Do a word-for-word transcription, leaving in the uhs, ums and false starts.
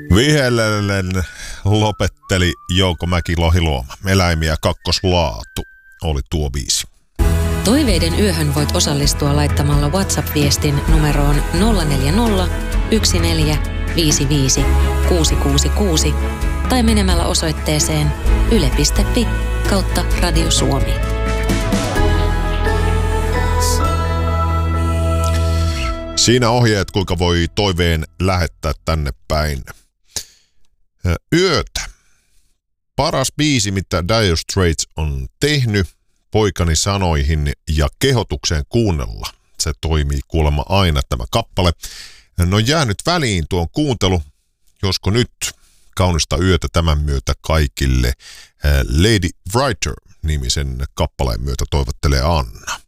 Vihellellen lopetteli Jouko Mäki-Lohiluoma. Eläimiä kakkoslaatu oli tuo biisi. Toiveiden yöhön voit osallistua laittamalla WhatsApp-viestin numeroon nolla neljä nolla, yksi neljä, viisi viisi, kuusi kuusi kuusi tai menemällä osoitteeseen yle piste fi kautta Radio Suomi. Siinä ohjeet, kuinka voi toiveen lähettää tänne päin. Yötä. Paras biisi, mitä Dire Straits on tehnyt poikani sanoihin ja kehotukseen kuunnella. Se toimii kuulemma aina tämä kappale. No jäänyt väliin tuon kuuntelu, josko nyt kaunista yötä tämän myötä kaikille. Lady Writer-nimisen kappaleen myötä toivottelee Anna.